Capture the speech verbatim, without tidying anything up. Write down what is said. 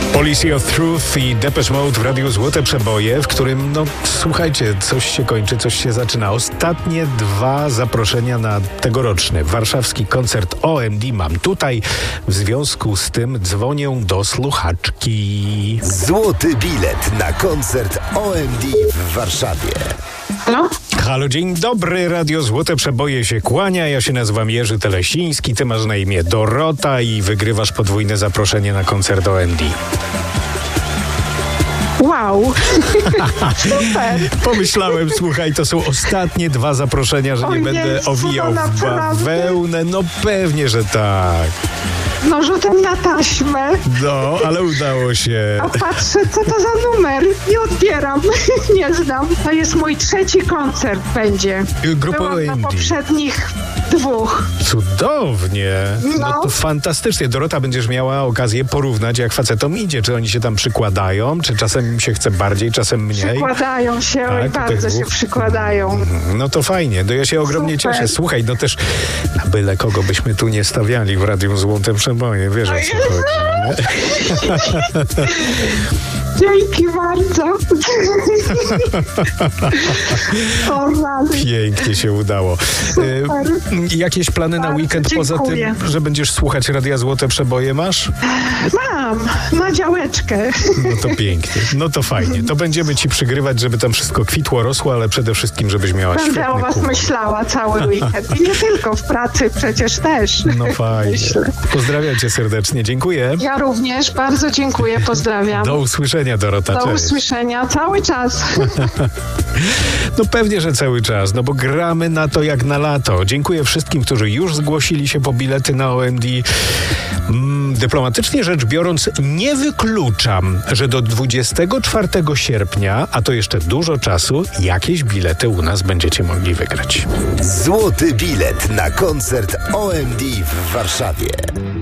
Policy of Truth i Depeche Mode w Radiu Złote Przeboje, w którym, no słuchajcie, coś się kończy, coś się zaczyna. Ostatnie dwa zaproszenia na tegoroczny warszawski koncert O M D mam tutaj. W związku z tym dzwonię do słuchaczki. Złoty bilet na koncert O M D w Warszawie. Halo? Halo, dzień dobry, Radio Złote Przeboje się kłania, ja się nazywam Jerzy Telesiński, ty masz na imię Dorota i wygrywasz podwójne zaproszenie na koncert O M D. Wow, super. Pomyślałem, słuchaj, to są ostatnie dwa zaproszenia, że O nie będę Jezu, owijał no w naprawdę? bawełnę, no pewnie, że tak. No rzutem na taśmę, No, ale udało się. a patrzę, co to za numer. Nie odbieram, nie znam. To jest mój trzeci koncert będzie. Grupa Byłam O na M D. poprzednich dwóch. Cudownie. No No. to fantastycznie. Dorota, będziesz miała okazję porównać, jak facetom idzie. Czy oni się tam przykładają, czy czasem im się chce bardziej, czasem mniej. Przykładają się, Tak, oj, tych bardzo się dwóch. przykładają. No to fajnie, no ja się ogromnie Super. cieszę. Słuchaj, no też na byle kogo byśmy tu nie stawiali w Radiu Złote Przeboje, wiesz o co chodzi, nie? Dzięki bardzo. O rany. Pięknie się udało. E, jakieś plany na Bardzo weekend poza dziękuję. tym, że będziesz słuchać Radia Złote Przeboje masz? Mam, na działeczkę. No to pięknie, no to fajnie. To będziemy ci przygrywać, żeby tam wszystko kwitło, rosło, ale przede wszystkim, żebyś miała Będę świetny o was humor. myślała cały weekend. I nie tylko w pracy, przecież też. No fajnie. Myślę. Pozdrawiam cię serdecznie, dziękuję. Ja również bardzo dziękuję, pozdrawiam. Do usłyszenia, Dorota, Do cześć. usłyszenia cały czas. No pewnie, że cały czas, no bo gramy na to jak na lato. Dziękuję wszystkim, którzy już zgłosili się po bilety na O M D. Mm, dyplomatycznie rzecz biorąc, nie wykluczam, że do dwudziestego czwartego sierpnia, a to jeszcze dużo czasu, jakieś bilety u nas będziecie mogli wygrać. Złoty bilet na koncert O M D w Warszawie.